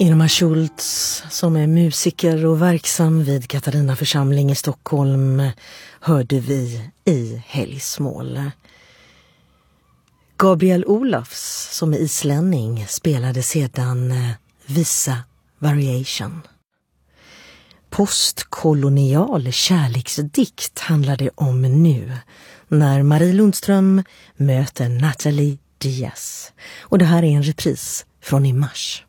Irma Schultz, som är musiker och verksam vid Katarina församling i Stockholm, hörde vi i Helgsmål. Gabriel Olafs, som är islänning, spelade sedan Visa Variation. Postkolonial kärleksdikt handlar det om nu, när Marie Lundström möter Nathalie Diaz. Och det här är en repris från i mars.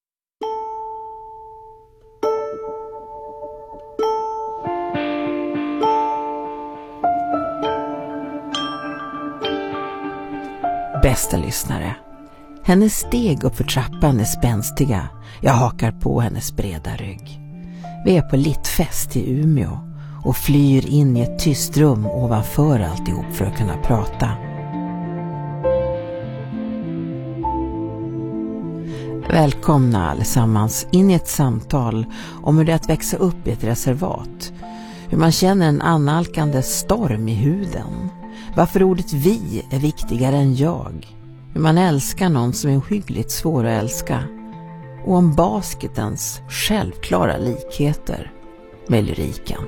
Bästa lyssnare. Hennes steg upp för trappan är spänstiga. Jag hakar på hennes breda rygg. Vi är på Littfest i Umeå och flyr in i ett tyst rum ovanför alltihop för att kunna prata. Välkomna allesammans in i ett samtal om hur det är att växa upp i ett reservat. Hur man känner en annalkande storm i huden. Varför ordet vi är viktigare än jag. Hur man älskar någon som är ohyggligt svår att älska. Och om basketens självklara likheter med lyriken.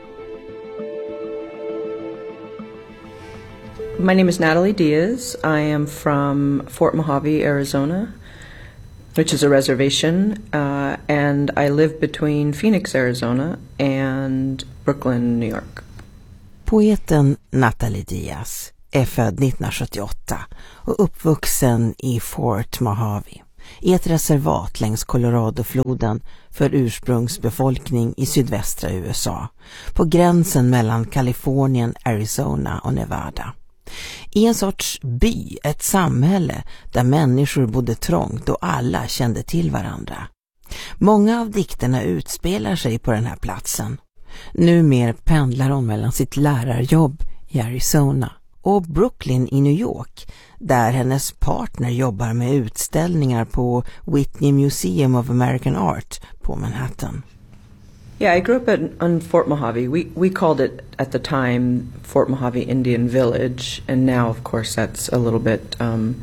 My name is Nathalie Diaz. I am from Fort Mojave, Arizona, which is a reservation, and I live between Phoenix, Arizona and Brooklyn, New York. Poeten Nathalie Diaz är född 1978 och uppvuxen i Fort Mojave, i ett reservat längs Coloradofloden för ursprungsbefolkning i sydvästra USA, på gränsen mellan Kalifornien, Arizona och Nevada. I en sorts by, ett samhälle där människor bodde trångt och alla kände till varandra. Många av dikterna utspelar sig på den här platsen. Numer pendlar hon mellan sitt lärarjobb i Arizona och Brooklyn i New York, där hennes partner jobbar med utställningar på Whitney Museum of American Art på Manhattan. Yeah, I grew up on Fort Mojave. We called it at the time Fort Mojave Indian Village, and now of course that's a little bit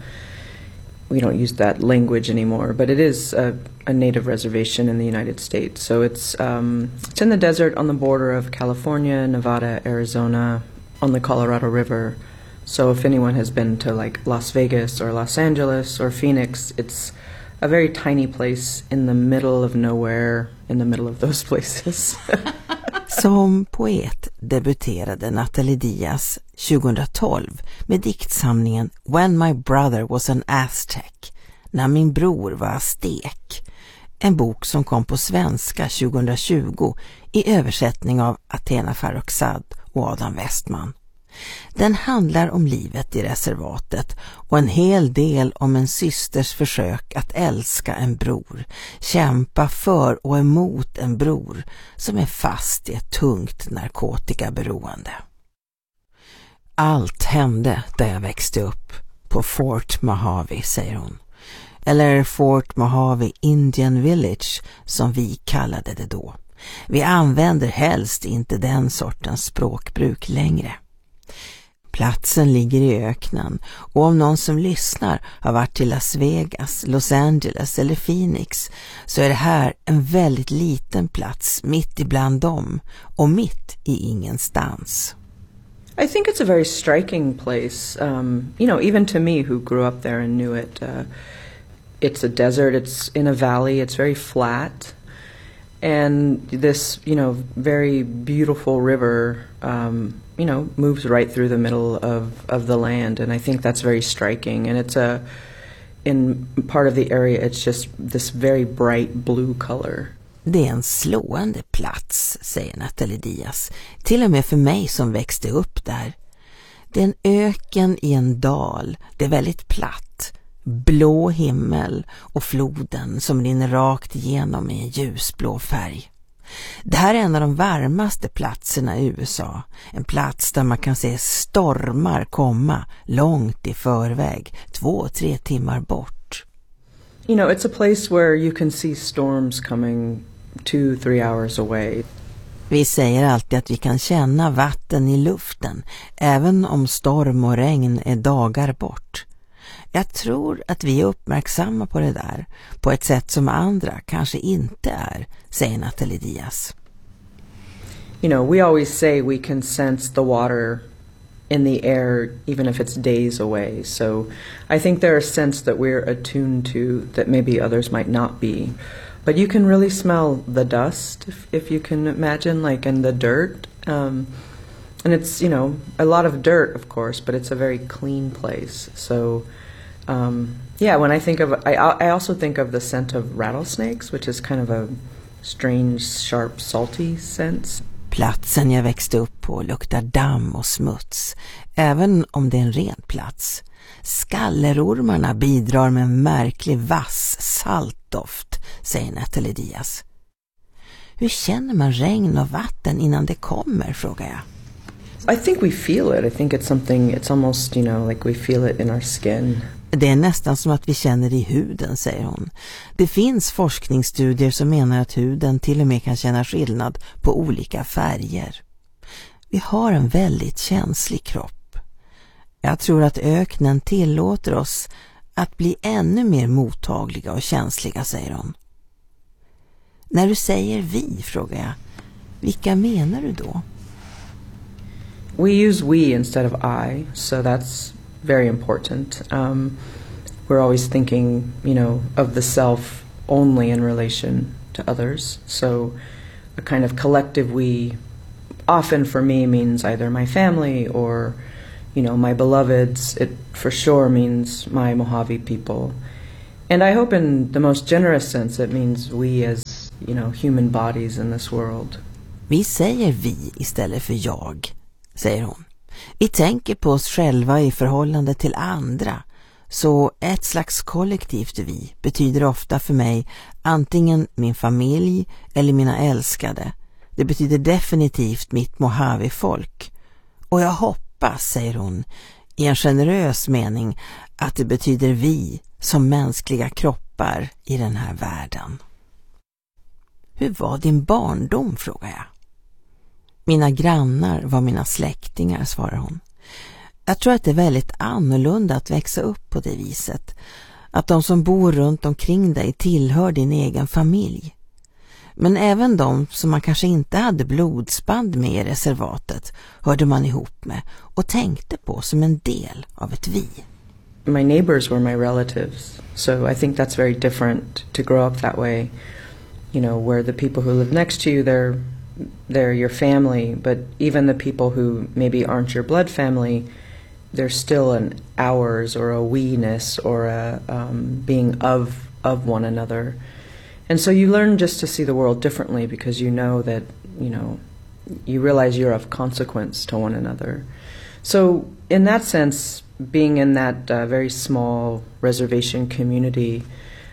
we don't use that language anymore, but it is a native reservation in the United States. So it's in the desert on the border of California, Nevada, Arizona, on the Colorado River. So if anyone has been to like Las Vegas or Los Angeles or Phoenix, it's a very tiny place in the middle of nowhere, in the middle of those places. Som poet debuterade Nathalie Diaz 2012 med diktsamlingen When My Brother Was an Aztec, när min bror var aztek. En bok som kom på svenska 2020 i översättning av Athena Farrokhzad och Adam Westman. Den handlar om livet i reservatet och en hel del om en systers försök att älska en bror, kämpa för och emot en bror som är fast i ett tungt narkotikaberoende. Allt hände där jag växte upp, på Fort Mojave, säger hon. Eller Fort Mojave Indian Village som vi kallade det då. Vi använder helst inte den sortens språkbruk längre. Platsen ligger i öknen och om någon som lyssnar har varit till Las Vegas, Los Angeles eller Phoenix så är det här en väldigt liten plats mitt ibland dem och mitt i ingenstans. I think it's a very striking place. Even to me who grew up there and knew it, it's a desert, it's in a valley, it's very flat. And this, very beautiful river, moves right through the middle of the land. And I think that's very striking. And it's in part of the area, it's just this very bright blue color. Det är en slående plats, säger Nathalie Diaz. Till och med för mig som växte upp där. Det är en öken i en dal. Det är väldigt platt. Blå himmel och floden som rinner rakt igenom i en ljusblå färg. Det här är en av de varmaste platserna i USA. En plats där man kan se stormar komma långt i förväg, 2-3 timmar bort. It's a place where you can see storms coming 2-3 hours away. Vi säger alltid att vi kan känna vatten i luften, även om storm och regn är dagar bort. Jag tror att vi är uppmärksamma på det där på ett sätt som andra kanske inte är, säger Natalie Diaz. You know, we always say we can sense the water in the air even if it's days away. So I think there are sense that we're attuned to that maybe others might not be. But you can really smell the dust, if you can imagine, like, and the dirt. And it's, you know, a lot of dirt, of course, but it's a very clean place. So, yeah, when I think of, I also think of the scent of rattlesnakes, which is kind of a strange, sharp, salty scent. Platsen jag växte upp på luktar damm och smuts, även om det är en ren plats. Skallerormarna bidrar med en märklig vass saltdoft, säger Natalie Diaz. Hur känner man regn och vatten innan det kommer, frågar jag. I think we feel it. I think it's something, it's almost, you know, like we feel it in our skin. Det är nästan som att vi känner det i huden, säger hon. Det finns forskningsstudier som menar att huden till och med kan känna skillnad på olika färger. Vi har en väldigt känslig kropp. Jag tror att öknen tillåter oss att bli ännu mer mottagliga och känsliga, säger hon. När du säger vi, frågar jag, vilka menar du då? We use we instead of I, so that's very important. We're always thinking, you know, of the self only in relation to others. So a kind of collective we often for me means either my family or, you know, my beloveds. It for sure means my Mojave people. And I hope in the most generous sense it means we as, you know, human bodies in this world. Vi säger vi istället för jag, säger hon. Vi tänker på oss själva i förhållande till andra, så ett slags kollektivt vi betyder ofta för mig antingen min familj eller mina älskade. Det betyder definitivt mitt Mojave-folk. Och jag hoppas, säger hon, i en generös mening att det betyder vi som mänskliga kroppar i den här världen. Hur var din barndom, frågar jag. Mina grannar var mina släktingar, svarar hon. Jag tror att det är väldigt annorlunda att växa upp på det viset. Att de som bor runt omkring dig tillhör din egen familj. Men även de som man kanske inte hade blodsband med i reservatet hörde man ihop med och tänkte på som en del av ett vi. My neighbors were my relatives, so I think that's very different to grow up that way. You know, where the people who live next to you, they're your family, but even the people who maybe aren't your blood family, there's still an ours or a we-ness or a being of one another. And so you learn just to see the world differently because you know that, you know, you realize you're of consequence to one another. So in that sense, being in that very small reservation community,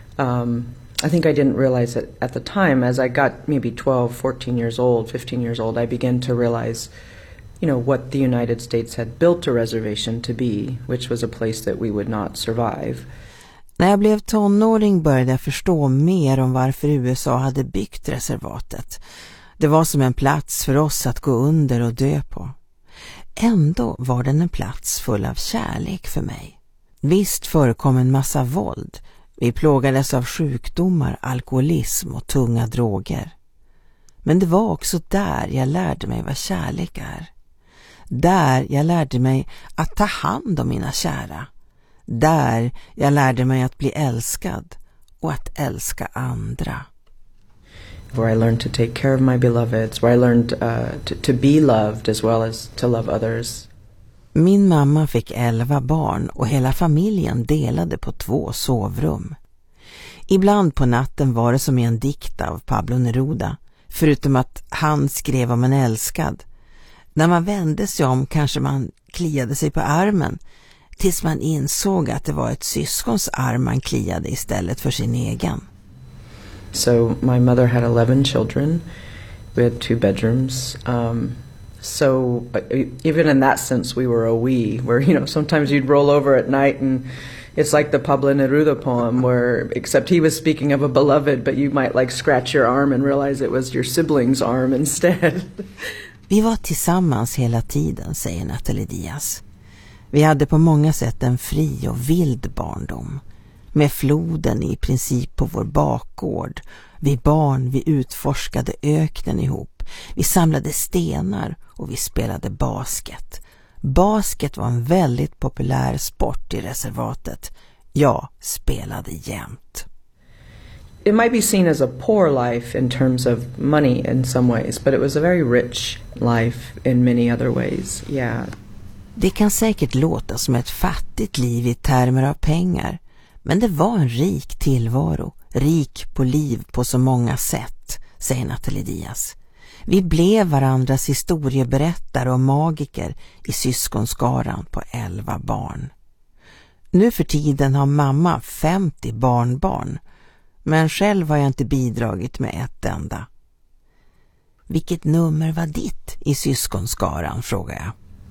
I think I didn't realize it at the time. As I got maybe 12, 14 years old, 15 years old, I began to realize, you know, what the United States had built a reservation to be, which was a place that we would not survive. När jag blev tonåring började jag förstå mer om varför USA hade byggt reservatet. Det var som en plats för oss att gå under och dö på. Ändå var den en plats full av kärlek för mig. Visst förekom en massa våld. Vi plågades av sjukdomar, alkoholism och tunga droger. Men det var också där jag lärde mig vad kärlek är. Där jag lärde mig att ta hand om mina kära. Där jag lärde mig att bli älskad och att älska andra. Where I learned to take care of my beloveds, where I learned to be loved as well as to love others. Min mamma fick 11 barn och hela familjen delade på 2 sovrum. Ibland på natten var det som i en dikt av Pablo Neruda, förutom att han skrev om en älskad. När man vände sig om kanske man kliade sig på armen, tills man insåg att det var ett syskons arm man kliade istället för sin egen. So my mother had 11 children. We had 2 bedrooms. So even in that sense we were a we, where, you know, sometimes you'd roll over at night and it's like the Pablo Neruda poem where, except he was speaking of a beloved, but you might like scratch your arm and realize it was your sibling's arm instead. Vi var tillsammans hela tiden, säger Natalie Diaz. Vi hade på många sätt en fri och vild barndom. Med floden i princip på vår bakgård. Vi utforskade öknen ihop. Vi samlade stenar och vi spelade basket. Basket var en väldigt populär sport i reservatet. Jag spelade jämt. It might be seen as a poor life in terms of money in some ways, but it was a very rich life in many other ways. Yeah. Det kan säkert låta som ett fattigt liv i termer av pengar, men det var en rik tillvaro, rik på liv på så många sätt, säger Nathalie Diaz. Vi blev varandras historieberättare och magiker i syskonskaran på 11 barn. Nu för tiden har mamma 50 barnbarn, men själv har jag inte bidragit med ett enda. Vilket nummer var ditt i syskonskaran, frågar jag.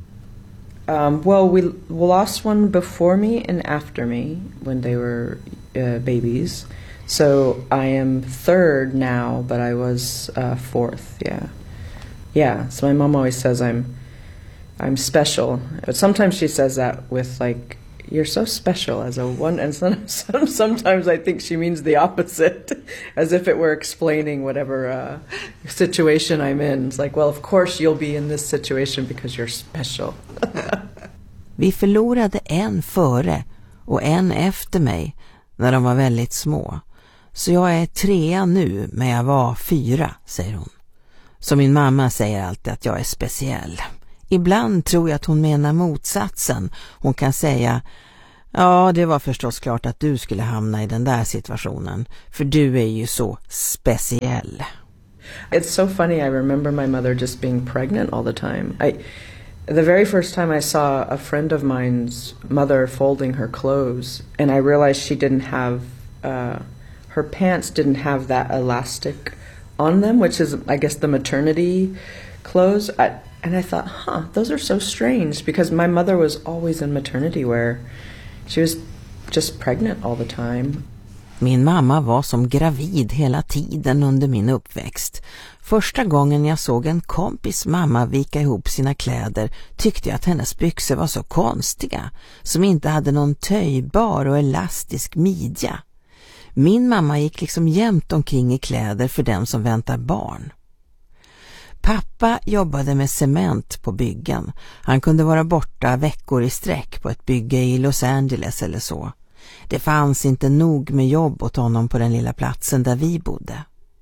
Well, we lost one before me and after me when they were babies. So I am third now, but I was fourth. Yeah. So my mom always says I'm special, but sometimes she says that with like, "You're so special as a one," and sometimes I think she means the opposite, as if it were explaining whatever situation I'm in. It's like, well, of course you'll be in this situation because you're special. Vi förlorade en före och en efter mig när de var väldigt små. Så jag är 3 nu, men jag var 4, säger hon. Så min mamma säger alltid att jag är speciell. Ibland tror jag att hon menar motsatsen. Hon kan säga, ja, det var förstås klart att du skulle hamna i den där situationen, för du är ju så speciell. It's so funny, I remember my mother just being pregnant all the time. The very first time I saw a friend of mine's mother folding her clothes, and I realized she didn't have, her pants didn't have that elastic on them, which is, I guess, the maternity clothes. And I thought, those are so strange, because my mother was always in maternity wear. She was just pregnant all the time. Min mamma var som gravid hela tiden under min uppväxt. Första gången jag såg en kompis mamma vika ihop sina kläder tyckte jag att hennes byxor var så konstiga, som inte hade någon töjbar och elastisk midja. Min mamma gick liksom jämt omkring i kläder för den som väntar barn. Pappa jobbade med cement på byggen. Han kunde vara borta veckor i sträck på ett bygge i Los Angeles eller så. Det fanns inte nog med jobb åt honom på den lilla platsen där vi bodde.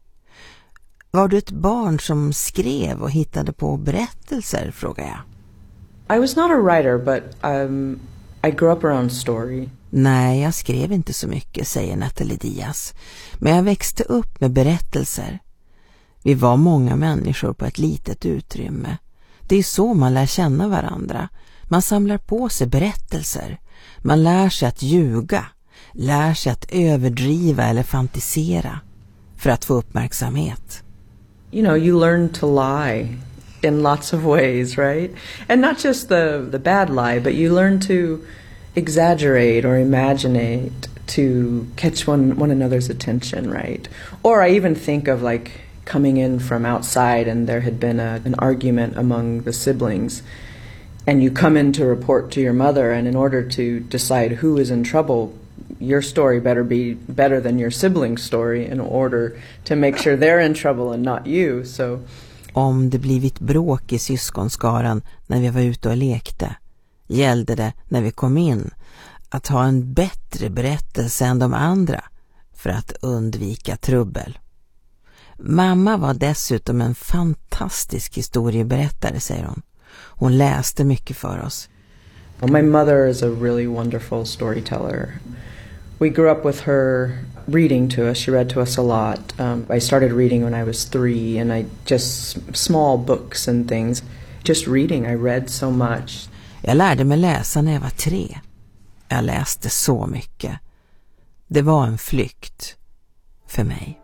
Var du ett barn som skrev och hittade på berättelser, frågar jag. I was not a writer, but I grew up around story. Nej, jag skrev inte så mycket, säger Nathalie Diaz. Men jag växte upp med berättelser. Vi var många människor på ett litet utrymme. Det är så man lär känna varandra. Man samlar på sig berättelser. Man lär sig att ljuga. Lär sig att överdriva eller fantisera. För att få uppmärksamhet. You know, you learn to lie in lots of ways, right? And not just the bad lie, but you learn to exaggerate or imaginate to catch one another's attention, right? Or I even think of like coming in from outside and there had been an argument among the siblings, and you come in to report to your mother, and in order to decide who is in trouble, your story better be better than your sibling's story in order to make sure they're in trouble and not you. So om det blivit bråk i syskonskaran när vi var ute och lekte, gällde det när vi kom in att ha en bättre berättelse än de andra för att undvika trubbel. Mamma var dessutom en fantastisk historieberättare, säger hon. Hon läste mycket för oss. Well, my mother is a really wonderful storyteller. We grew up with her reading to us. She read to us a lot. I started reading when I was 3, and I just small books and things. Just reading, I read so much. Jag lärde mig läsa när jag var 3. Jag läste så mycket. Det var en flykt för mig.